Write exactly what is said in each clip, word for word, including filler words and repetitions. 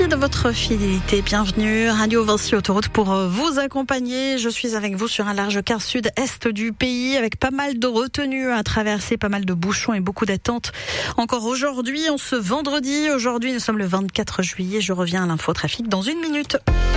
de votre fidélité. Bienvenue, Radio Vinci Autoroute pour vous accompagner. Je suis avec vous sur un large quart sud-est du pays avec pas mal de retenues à traverser, pas mal de bouchons et beaucoup d'attentes. Encore aujourd'hui, on se vendredi. Aujourd'hui, nous sommes le vingt-quatre juillet. Je reviens à l'infotrafic dans une minute.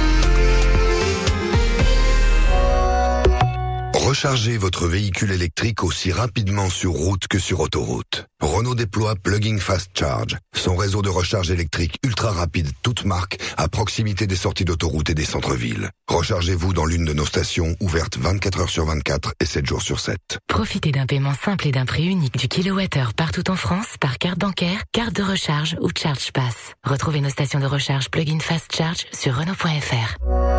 Rechargez votre véhicule électrique aussi rapidement sur route que sur autoroute. Renault déploie Plug-in Fast Charge, son réseau de recharge électrique ultra rapide toute marque à proximité des sorties d'autoroute et des centres-villes. Rechargez-vous dans l'une de nos stations ouvertes vingt-quatre heures sur vingt-quatre et sept jours sur sept. Profitez d'un paiement simple et d'un prix unique du kilowattheure partout en France par carte bancaire, carte de recharge ou Charge Pass. Retrouvez nos stations de recharge Plug-in Fast Charge sur Renault point F R.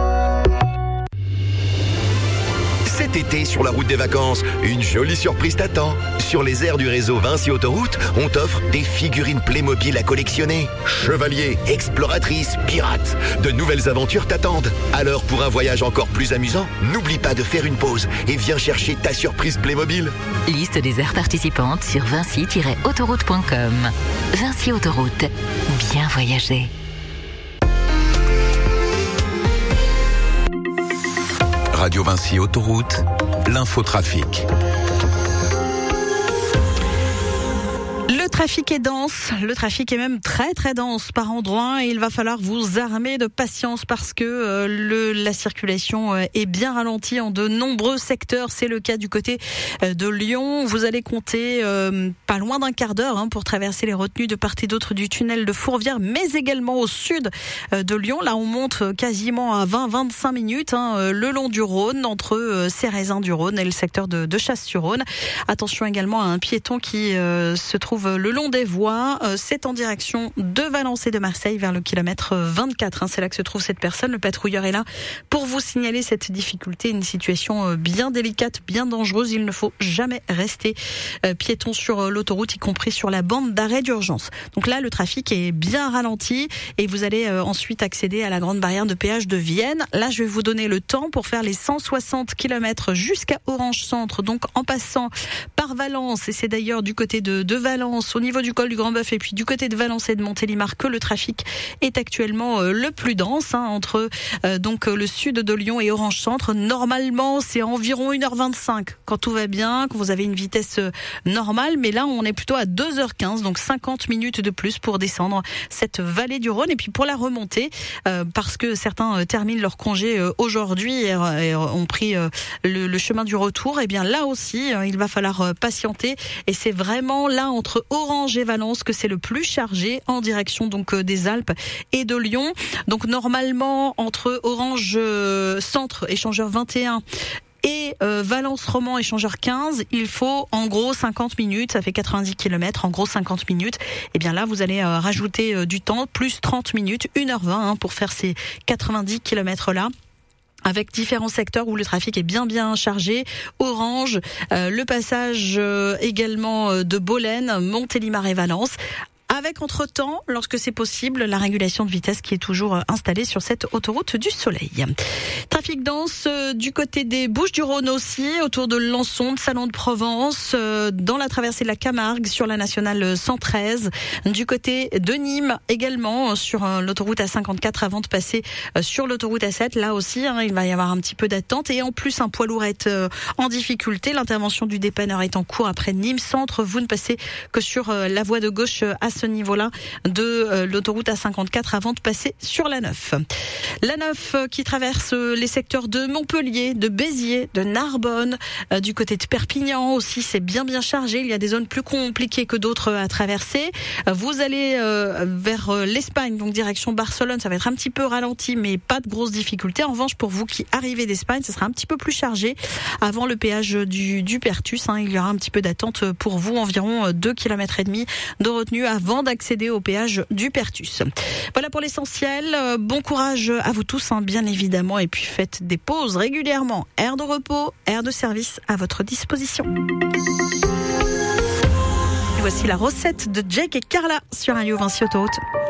Cet été, sur la route des vacances, une jolie surprise t'attend. Sur les aires du réseau Vinci Autoroute, on t'offre des figurines Playmobil à collectionner. Chevaliers, exploratrices, pirates, de nouvelles aventures t'attendent. Alors pour un voyage encore plus amusant, n'oublie pas de faire une pause et viens chercher ta surprise Playmobil. Liste des aires participantes sur vinci tiret autoroute point com. Vinci Autoroute, bien voyager. Radio Vinci Autoroute, l'infotrafic. Le trafic est dense, le trafic est même très très dense par endroits et il va falloir vous armer de patience parce que euh, le, la circulation euh, est bien ralentie en de nombreux secteurs. C'est le cas du côté euh, de Lyon. Vous allez compter euh, pas loin d'un quart d'heure hein, pour traverser les retenues de part et d'autre du tunnel de Fourvière, mais également au sud euh, de Lyon. Là, on monte quasiment à vingt à vingt-cinq minutes hein, euh, le long du Rhône, entre euh, Cérézin-du-Rhône et le secteur de, de Chasse-sur-Rhône. Attention également à un piéton qui euh, se trouve le long des voies, euh, c'est en direction de Valence et de Marseille vers le kilomètre vingt-quatre. Hein, c'est là que se trouve cette personne. Le patrouilleur est là pour vous signaler cette difficulté, une situation euh, bien délicate, bien dangereuse. Il ne faut jamais rester euh, piéton sur euh, l'autoroute, y compris sur la bande d'arrêt d'urgence. Donc là, le trafic est bien ralenti et vous allez euh, ensuite accéder à la grande barrière de péage de Vienne. Là, je vais vous donner le temps pour faire les cent soixante kilomètres jusqu'à Orange Centre, donc en passant par Valence, et c'est d'ailleurs du côté de, de Valence, au niveau du col du Grand-Bœuf et puis du côté de Valence et de Montélimar que le trafic est actuellement euh, le plus dense hein, entre euh, donc le sud de Lyon et Orange Centre. Normalement, c'est environ une heure vingt-cinq quand tout va bien, quand vous avez une vitesse euh, normale, mais là on est plutôt à deux heures quinze, donc cinquante minutes de plus pour descendre cette vallée du Rhône et puis pour la remonter euh, parce que certains euh, terminent leur congé euh, aujourd'hui et, et ont pris euh, le, le chemin du retour. Et bien là aussi, euh, il va falloir euh, patienter et c'est vraiment là entre Orange et Valence que c'est le plus chargé en direction donc des Alpes et de Lyon. Donc normalement entre Orange euh, Centre échangeur vingt et un et euh, Valence Roman échangeur quinze, il faut en gros cinquante minutes, ça fait quatre-vingt-dix kilomètres, en gros cinquante minutes. Et bien là vous allez euh, rajouter euh, du temps, plus trente minutes, une heure vingt hein, pour faire ces quatre-vingt-dix kilomètres là. Avec différents secteurs où le trafic est bien bien chargé. Orange, euh, le passage euh, également euh, de Bolène, Montélimar et Valence. Avec entre-temps, lorsque c'est possible, la régulation de vitesse qui est toujours installée sur cette autoroute du Soleil. Trafic dense euh, du côté des Bouches-du-Rhône aussi, autour de Lançon, de Salon de Provence, euh, dans la traversée de la Camargue, sur la nationale cent treize, du côté de Nîmes également, sur euh, l'autoroute A cinquante-quatre avant de passer euh, sur l'autoroute A sept. Là aussi, hein, il va y avoir un petit peu d'attente et en plus un poids lourd est euh, en difficulté. L'intervention du dépanneur est en cours après Nîmes Centre. Vous ne passez que sur euh, la voie de gauche euh, à ce niveau-là de euh, l'autoroute A cinquante-quatre avant de passer sur la neuf. La neuf euh, qui traverse euh, les secteurs de Montpellier, de Béziers, de Narbonne, euh, du côté de Perpignan aussi, c'est bien bien chargé. Il y a des zones plus compliquées que d'autres à traverser. Euh, vous allez euh, vers euh, l'Espagne, donc direction Barcelone, ça va être un petit peu ralenti, mais pas de grosses difficultés. En revanche, pour vous qui arrivez d'Espagne, ça sera un petit peu plus chargé. Avant le péage du, du Pertus, hein, il y aura un petit peu d'attente pour vous, environ deux kilomètres et demi de retenue avant d'accéder au péage du Pertus. Voilà pour l'essentiel. Bon courage à vous tous, hein, bien évidemment, et puis faites des pauses régulièrement. Aire de repos, aire de service à votre disposition. Et voici la recette de Jake et Carla sur Radio Vinci Autoroute.